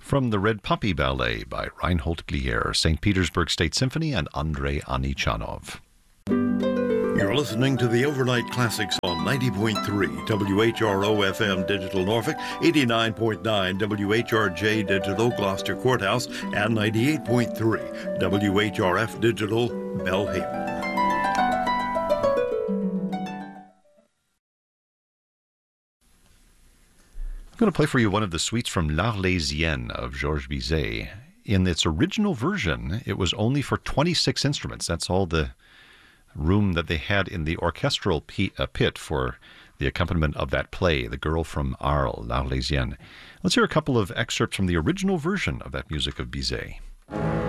From the Red Poppy Ballet by Reinhold Glier, St. Petersburg State Symphony, and Andrei Anichanov. You're listening to the Overnight Classics on 90.3 WHRO FM Digital Norfolk, 89.9 WHRJ Digital Gloucester Courthouse, and 98.3 WHRF Digital Belhaven. I'm going to play for you one of the suites from L'Arlésienne of Georges Bizet. In its original version, it was only for 26 instruments. That's all the room that they had in the orchestral pit for the accompaniment of that play, The Girl from Arles, L'Arlésienne. Let's hear a couple of excerpts from the original version of that music of Bizet.